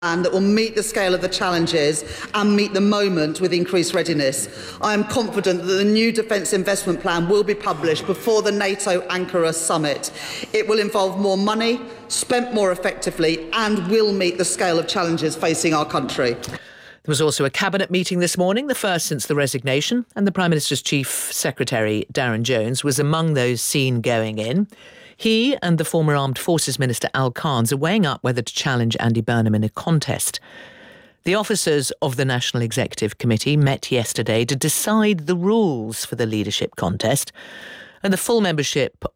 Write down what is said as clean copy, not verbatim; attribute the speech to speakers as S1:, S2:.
S1: and that will meet the scale of the challenges and meet the moment with increased readiness. I am confident that the new Defence Investment Plan will be published before the NATO Ankara summit. It will involve more money, spent more effectively, and will meet the scale of challenges facing our country.
S2: There was also a cabinet meeting this morning, the first since the resignation, and the Prime Minister's Chief Secretary, Darren Jones, was among those seen going in. He and the former Armed Forces Minister Al Carnes are weighing up whether to challenge Andy Burnham in a contest. The officers of the National Executive Committee met yesterday to decide the rules for the leadership contest, and the full membership